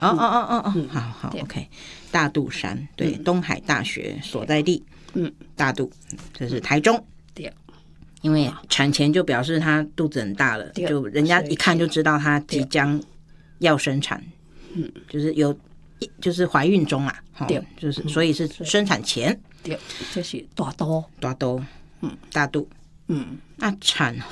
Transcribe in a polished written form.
好 OK。大肚山，对，东海大学所在地，大肚，这是台中。 对， 因为产前就表示她肚子很大了，就人家一看就知道她即将要生产，就是怀孕中啊，就是所以是生产前。 对，这是大肚， 大肚，大肚。那产